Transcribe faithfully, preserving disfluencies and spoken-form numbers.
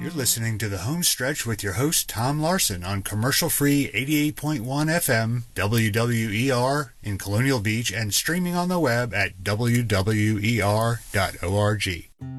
You're listening to The Home Stretch with your host, Tom Larson, on commercial-free eighty-eight point one F M, W W E R in Colonial Beach, and streaming on the web at W W E R dot org.